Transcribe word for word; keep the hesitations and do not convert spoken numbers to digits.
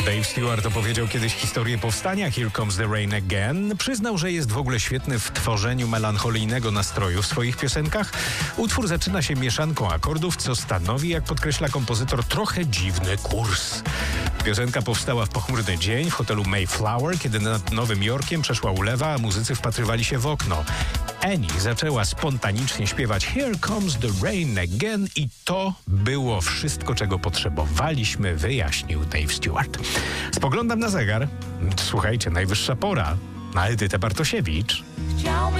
Dave Stewart opowiedział kiedyś historię powstania Here Comes the Rain Again. Przyznał, że jest w ogóle świetny w tworzeniu melancholijnego nastroju w swoich piosenkach. Utwór zaczyna się mieszanką akordów, co stanowi, jak podkreśla kompozytor, trochę dziwny kurs. Piosenka powstała w pochmurny dzień w hotelu Mayflower, kiedy nad Nowym Jorkiem przeszła ulewa, a muzycy wpatrywali się w okno. Annie zaczęła spontanicznie śpiewać Here Comes the Rain Again i to było wszystko, czego potrzebowaliśmy, wyjaśnił Dave Stewart. Spoglądam na zegar. Słuchajcie, najwyższa pora na Edytę Bartosiewicz.